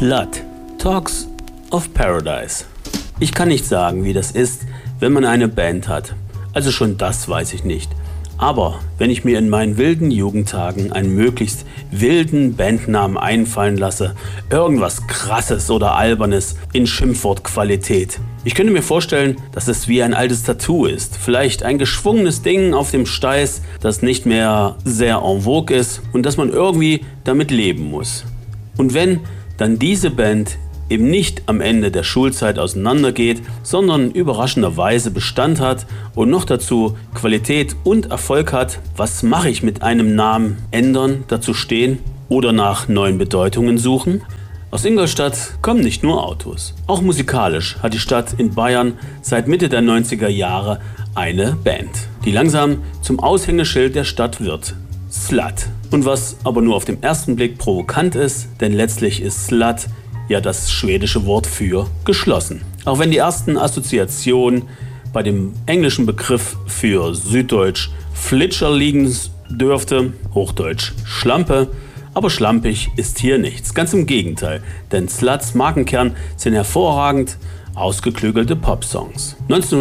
Slut, Talks of Paradise. Ich kann nicht sagen, wie das ist, wenn man eine Band hat. Also schon das weiß ich nicht. Aber wenn ich mir in meinen wilden Jugendtagen einen möglichst wilden Bandnamen einfallen lasse, irgendwas Krasses oder Albernes in Schimpfwortqualität. Ich könnte mir vorstellen, dass es wie ein altes Tattoo ist. Vielleicht ein geschwungenes Ding auf dem Steiß, das nicht mehr sehr en vogue ist und dass man irgendwie damit leben muss. Und wenn dann diese Band eben nicht am Ende der Schulzeit auseinandergeht, sondern überraschenderweise Bestand hat und noch dazu Qualität und Erfolg hat, was mache ich mit einem Namen? Ändern, dazu stehen oder nach neuen Bedeutungen suchen? Aus Ingolstadt kommen nicht nur Autos. Auch musikalisch hat die Stadt in Bayern seit Mitte der 90er Jahre eine Band, die langsam zum Aushängeschild der Stadt wird. Slut. Und was aber nur auf den ersten Blick provokant ist, denn letztlich ist Slut ja das schwedische Wort für geschlossen. Auch wenn die ersten Assoziationen bei dem englischen Begriff für Süddeutsch Flitscher liegen dürfte, Hochdeutsch Schlampe, aber schlampig ist hier nichts. Ganz im Gegenteil, denn Sluts Markenkern sind hervorragend ausgeklügelte Popsongs.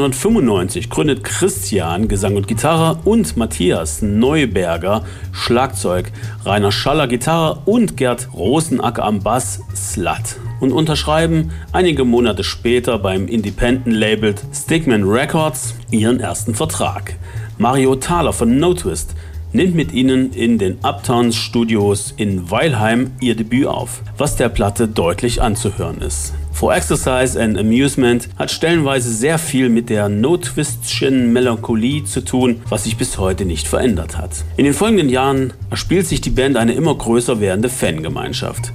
1995 gründet Christian Gesang und Gitarre und Matthias Neuberger Schlagzeug, Rainer Schaller Gitarre und Gerd Rosenacker am Bass Slut und unterschreiben einige Monate später beim Independent-Label Stickman Records ihren ersten Vertrag. Mario Thaler von No Twist nimmt mit ihnen in den Uptown Studios in Weilheim ihr Debüt auf, was der Platte deutlich anzuhören ist. For Exercise and Amusement hat stellenweise sehr viel mit der No-Twistschen Melancholie zu tun, was sich bis heute nicht verändert hat. In den folgenden Jahren erspielt sich die Band eine immer größer werdende Fangemeinschaft.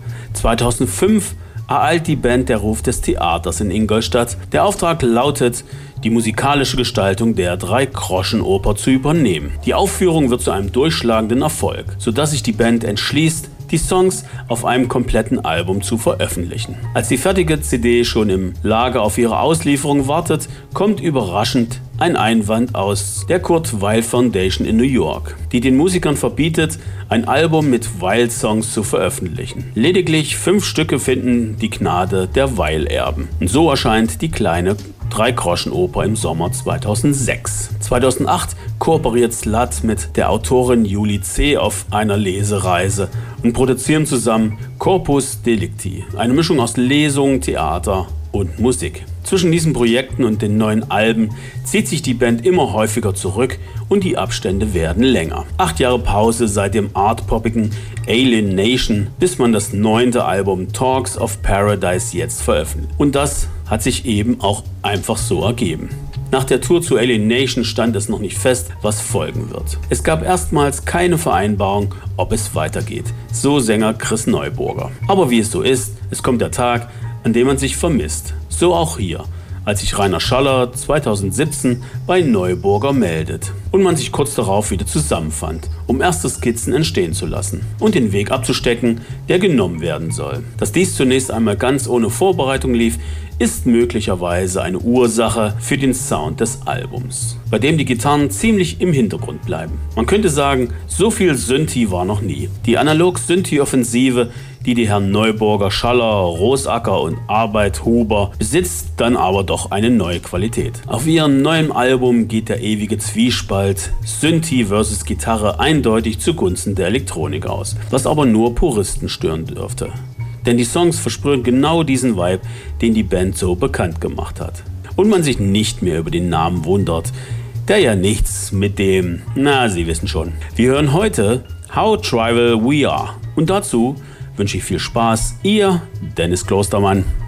2005 ereilt die Band der Ruf des Theaters in Ingolstadt. Der Auftrag lautet, die musikalische Gestaltung der Drei-Groschen-Oper zu übernehmen. Die Aufführung wird zu einem durchschlagenden Erfolg, sodass sich die Band entschließt, die Songs auf einem kompletten Album zu veröffentlichen. Als die fertige CD schon im Lager auf ihre Auslieferung wartet, kommt überraschend ein Einwand aus der Kurt Weill Foundation in New York, die den Musikern verbietet, ein Album mit Weill-Songs zu veröffentlichen. Lediglich 5 Stücke finden die Gnade der Weill-Erben. Und so erscheint die kleine Drei-Groschen-Oper im Sommer 2006. 2008 kooperiert Slut mit der Autorin Julie C. auf einer Lesereise und produzieren zusammen Corpus Delicti, eine Mischung aus Lesung, Theater und Musik. Zwischen diesen Projekten und den neuen Alben zieht sich die Band immer häufiger zurück und die Abstände werden länger. 8 Jahre Pause seit dem artpoppigen Alien Nation, bis man das 9. Album Talks of Paradise jetzt veröffentlicht. Und das hat sich eben auch einfach so ergeben. Nach der Tour zu Alien Nation stand es noch nicht fest, was folgen wird. Es gab erstmals keine Vereinbarung, ob es weitergeht, so Sänger Chris Neuburger. Aber wie es so ist, es kommt der Tag, an dem man sich vermisst. So auch hier, als sich Rainer Schaller 2017 bei Neuburger meldet und man sich kurz darauf wieder zusammenfand, um erste Skizzen entstehen zu lassen und den Weg abzustecken, der genommen werden soll. Dass dies zunächst einmal ganz ohne Vorbereitung lief, ist möglicherweise eine Ursache für den Sound des Albums, bei dem die Gitarren ziemlich im Hintergrund bleiben. Man könnte sagen, so viel Synthi war noch nie. Die Analog-Synthi-Offensive, die Herren Neuburger, Schaller, Rosacker und Arbeit Huber besitzt, dann aber doch eine neue Qualität. Auf ihrem neuen Album geht der ewige Zwiespalt Synthi versus Gitarre eindeutig zugunsten der Elektronik aus, was aber nur Puristen stören dürfte. Denn die Songs versprühen genau diesen Vibe, den die Band so bekannt gemacht hat. Und man sich nicht mehr über den Namen wundert, der ja nichts mit dem, Sie wissen schon. Wir hören heute How Tribal We Are. Und dazu wünsche ich viel Spaß. Ihr Dennis Klostermann.